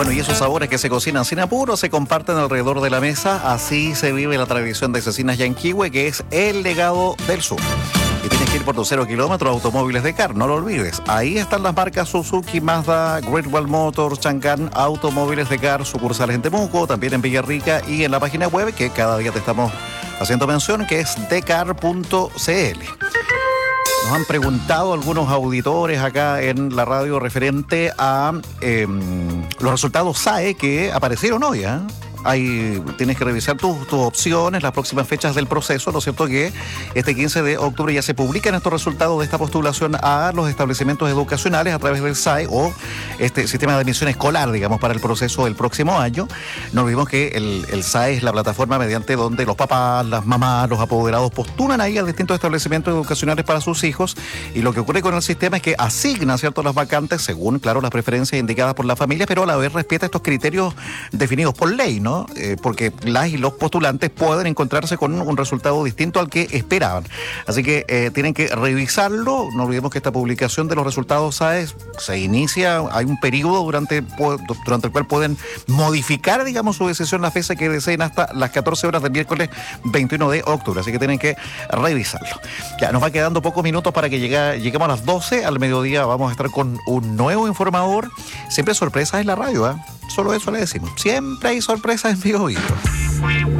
Bueno, y esos sabores que se cocinan sin apuro se comparten alrededor de la mesa. Así se vive la tradición de Cecinas Yanquihue, que es el legado del sur. Y tienes que ir por tus 0 kilómetros Automóviles de Car, no lo olvides. Ahí están las marcas Suzuki, Mazda, Great Wall Motors, Chang'an, Automóviles de Car, sucursales en Temuco, también en Villarrica y en la página web que cada día te estamos haciendo mención, que es decar.cl. Nos han preguntado algunos auditores acá en la radio referente a los resultados SAE que aparecieron hoy, ¿eh? Ahí tienes que revisar tus opciones, las próximas fechas del proceso, ¿no es cierto? Que este 15 de octubre ya se publican estos resultados de esta postulación a los establecimientos educacionales a través del SAE o este sistema de admisión escolar, digamos, para el proceso del próximo año. No olvidemos que el SAE es la plataforma mediante donde los papás, las mamás, los apoderados postulan ahí a distintos establecimientos educacionales para sus hijos, y lo que ocurre con el sistema es que asigna, ¿cierto?, las vacantes según, claro, las preferencias indicadas por la familia, pero a la vez respeta estos criterios definidos por ley, ¿no? Porque las y los postulantes pueden encontrarse con un resultado distinto al que esperaban. Así que tienen que revisarlo. No olvidemos que esta publicación de los resultados SAE se inicia, hay un periodo durante el cual pueden modificar, digamos, su decisión la fecha que deseen hasta las 14 horas del miércoles 21 de octubre. Así que tienen que revisarlo. Ya nos va quedando pocos minutos para que lleguemos a las 12. Al mediodía vamos a estar con un nuevo informador. Siempre sorpresas en la radio, ¿eh? Solo eso le decimos. Siempre hay sorpresas en Vivo Vivo.